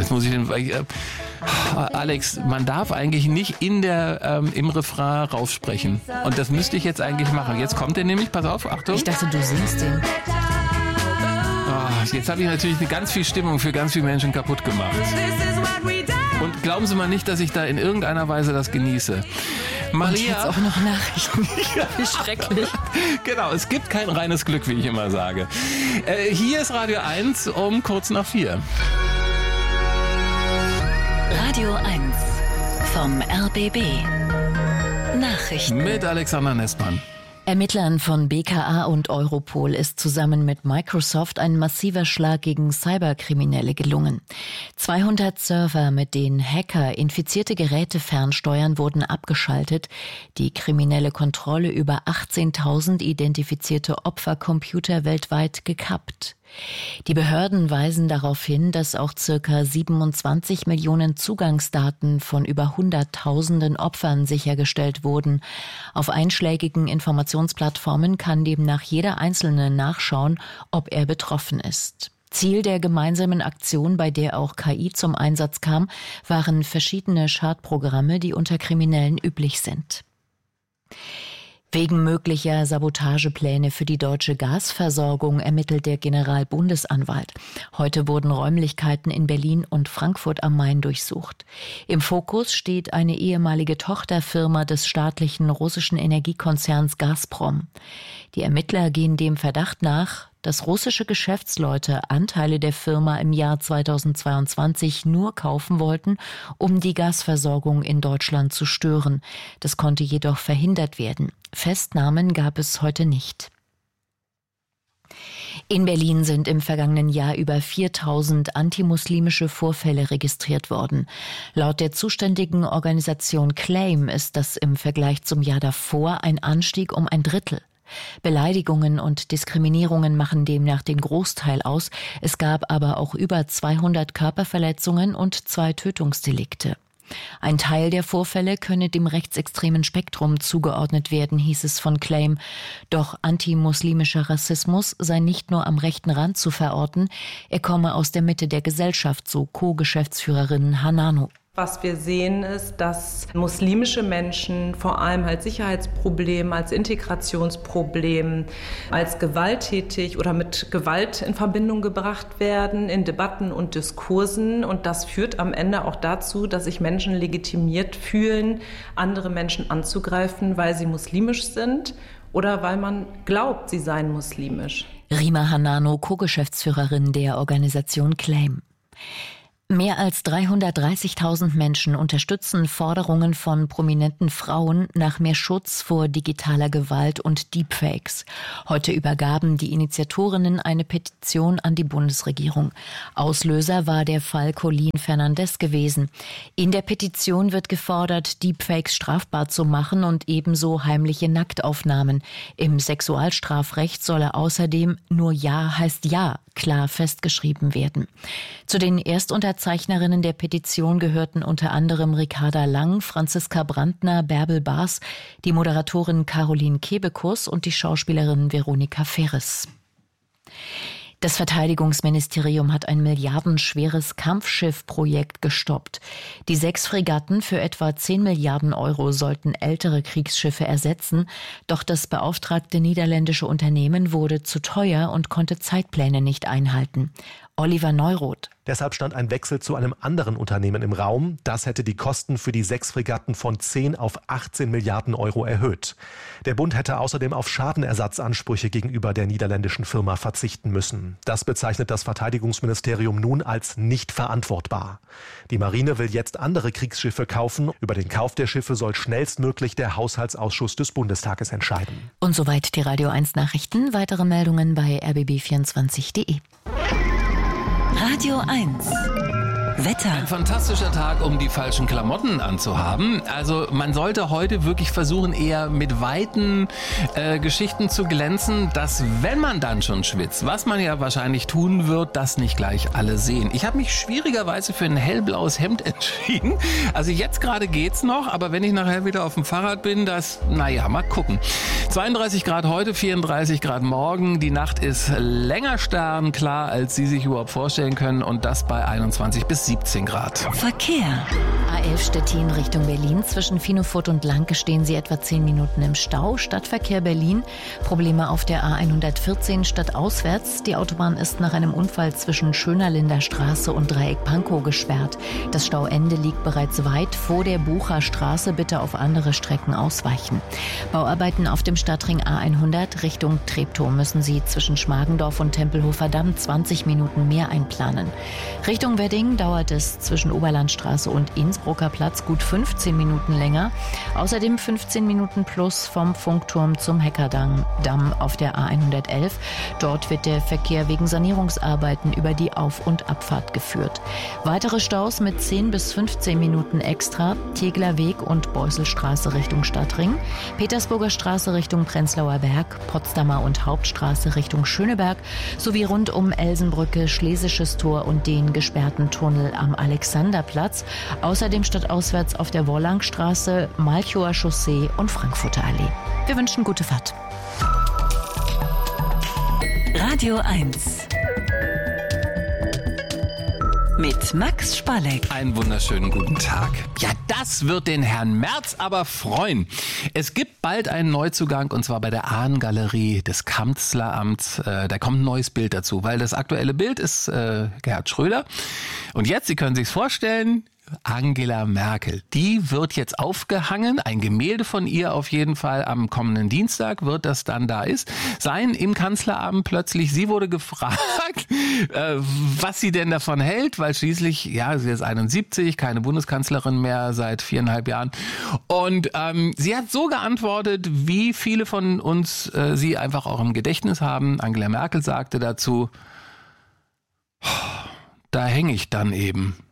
jetzt muss ich den... Alex, man darf eigentlich nicht im Refrain raufsprechen. Und das müsste ich jetzt eigentlich machen. Jetzt kommt er nämlich, pass auf, Achtung. Ich dachte, du singst den. Jetzt habe ich natürlich ganz viel Stimmung für ganz viele Menschen kaputt gemacht. Und glauben Sie mal nicht, dass ich da in irgendeiner Weise das genieße. Maria. Und jetzt auch noch Nachrichten. Wie schrecklich. Genau, es gibt kein reines Glück, wie ich immer sage. Hier ist Radio 1 um kurz nach 4. Radio 1 vom RBB. Nachrichten. Mit Alexander Nessmann. Ermittlern von BKA und Europol ist zusammen mit Microsoft ein massiver Schlag gegen Cyberkriminelle gelungen. 200 Server, mit denen Hacker infizierte Geräte fernsteuern, wurden abgeschaltet. Die kriminelle Kontrolle über 18.000 identifizierte Opfercomputer weltweit gekappt. Die Behörden weisen darauf hin, dass auch ca. 27 Millionen Zugangsdaten von über Hunderttausenden Opfern sichergestellt wurden. Auf einschlägigen Informationsplattformen kann demnach jeder Einzelne nachschauen, ob er betroffen ist. Ziel der gemeinsamen Aktion, bei der auch KI zum Einsatz kam, waren verschiedene Schadprogramme, die unter Kriminellen üblich sind. Wegen möglicher Sabotagepläne für die deutsche Gasversorgung ermittelt der Generalbundesanwalt. Heute wurden Räumlichkeiten in Berlin und Frankfurt am Main durchsucht. Im Fokus steht eine ehemalige Tochterfirma des staatlichen russischen Energiekonzerns Gazprom. Die Ermittler gehen dem Verdacht nach, dass russische Geschäftsleute Anteile der Firma im Jahr 2022 nur kaufen wollten, um die Gasversorgung in Deutschland zu stören. Das konnte jedoch verhindert werden. Festnahmen gab es heute nicht. In Berlin sind im vergangenen Jahr über 4.000 antimuslimische Vorfälle registriert worden. Laut der zuständigen Organisation CLAIM ist das im Vergleich zum Jahr davor ein Anstieg um ein Drittel. Beleidigungen und Diskriminierungen machen demnach den Großteil aus. Es gab aber auch über 200 Körperverletzungen und 2 Tötungsdelikte. Ein Teil der Vorfälle könne dem rechtsextremen Spektrum zugeordnet werden, hieß es von CLAIM. Doch antimuslimischer Rassismus sei nicht nur am rechten Rand zu verorten, er komme aus der Mitte der Gesellschaft, so Co-Geschäftsführerin Hanano. Was wir sehen ist, dass muslimische Menschen vor allem als Sicherheitsproblem, als Integrationsproblem, als gewalttätig oder mit Gewalt in Verbindung gebracht werden in Debatten und Diskursen. Und das führt am Ende auch dazu, dass sich Menschen legitimiert fühlen, andere Menschen anzugreifen, weil sie muslimisch sind oder weil man glaubt, sie seien muslimisch. Rima Hanano, Co-Geschäftsführerin der Organisation CLAIM. Mehr als 330.000 Menschen unterstützen Forderungen von prominenten Frauen nach mehr Schutz vor digitaler Gewalt und Deepfakes. Heute übergaben die Initiatorinnen eine Petition an die Bundesregierung. Auslöser war der Fall Colleen Fernandez gewesen. In der Petition wird gefordert, Deepfakes strafbar zu machen und ebenso heimliche Nacktaufnahmen. Im Sexualstrafrecht solle außerdem nur Ja heißt Ja klar festgeschrieben werden. Zu den Erstunterzeichnerinnen der Petition gehörten unter anderem Ricarda Lang, Franziska Brandner, Bärbel Baas, die Moderatorin Caroline Kebekus und die Schauspielerin Veronika Ferres. Das Verteidigungsministerium hat ein milliardenschweres Kampfschiffprojekt gestoppt. Die 6 Fregatten für etwa 10 Milliarden Euro sollten ältere Kriegsschiffe ersetzen, doch das beauftragte niederländische Unternehmen wurde zu teuer und konnte Zeitpläne nicht einhalten. Oliver Neuroth. Deshalb stand ein Wechsel zu einem anderen Unternehmen im Raum. Das hätte die Kosten für die 6 Fregatten von 10 auf 18 Milliarden Euro erhöht. Der Bund hätte außerdem auf Schadenersatzansprüche gegenüber der niederländischen Firma verzichten müssen. Das bezeichnet das Verteidigungsministerium nun als nicht verantwortbar. Die Marine will jetzt andere Kriegsschiffe kaufen. Über den Kauf der Schiffe soll schnellstmöglich der Haushaltsausschuss des Bundestages entscheiden. Und soweit die Radio 1 Nachrichten. Weitere Meldungen bei rbb24.de. Radio 1. Wetter. Ein fantastischer Tag, um die falschen Klamotten anzuhaben. Also man sollte heute wirklich versuchen, eher mit weiten Geschichten zu glänzen, dass wenn man dann schon schwitzt, was man ja wahrscheinlich tun wird, das nicht gleich alle sehen. Ich habe mich schwierigerweise für ein hellblaues Hemd entschieden. Also jetzt gerade geht's noch, aber wenn ich nachher wieder auf dem Fahrrad bin, mal gucken. 32 Grad heute, 34 Grad morgen. Die Nacht ist länger sternklar, als Sie sich überhaupt vorstellen können und das bei 21 bis bis 17 Grad. Verkehr. A11 Stettin Richtung Berlin. Zwischen Finofurt und Lanke stehen Sie etwa 10 Minuten im Stau. Stadtverkehr Berlin. Probleme auf der A114 stadtauswärts. Die Autobahn ist nach einem Unfall zwischen Schönerlinder Straße und Dreieck Pankow gesperrt. Das Stauende liegt bereits weit vor der Bucherstraße. Bitte auf andere Strecken ausweichen. Bauarbeiten auf dem Stadtring A100 Richtung Treptow müssen Sie zwischen Schmargendorf und Tempelhofer Damm 20 Minuten mehr einplanen. Richtung Wedding dauert es zwischen Oberlandstraße und Innsbrucker Platz gut 15 Minuten länger. Außerdem 15 Minuten plus vom Funkturm zum Heckerdamm auf der A111. Dort wird der Verkehr wegen Sanierungsarbeiten über die Auf- und Abfahrt geführt. Weitere Staus mit 10 bis 15 Minuten extra. Tegler Weg und Beusselstraße Richtung Stadtring. Petersburger Straße Richtung Prenzlauer Berg. Potsdamer und Hauptstraße Richtung Schöneberg. Sowie rund um Elsenbrücke, Schlesisches Tor und den gesperrten Tunnel am Alexanderplatz. Außerdem stadtauswärts auf der Wollangstraße, Malchower Chaussee und Frankfurter Allee. Wir wünschen gute Fahrt. Radio 1 mit Max Spalleck. Einen wunderschönen guten Tag. Ja, das wird den Herrn Merz aber freuen. Es gibt bald einen Neuzugang und zwar bei der Ahnengalerie des Kanzleramts. Da kommt ein neues Bild dazu, weil das aktuelle Bild ist Gerhard Schröder. Und jetzt, Sie können sich's vorstellen, Angela Merkel. Die wird jetzt aufgehangen, ein Gemälde von ihr auf jeden Fall am kommenden Dienstag wird das dann da sein im Kanzleramt plötzlich. Sie wurde gefragt, was sie denn davon hält, weil schließlich, ja, sie ist 71, keine Bundeskanzlerin mehr seit 4,5 Jahren. Und sie hat so geantwortet, wie viele von uns sie einfach auch im Gedächtnis haben. Angela Merkel sagte dazu, da hänge ich dann eben.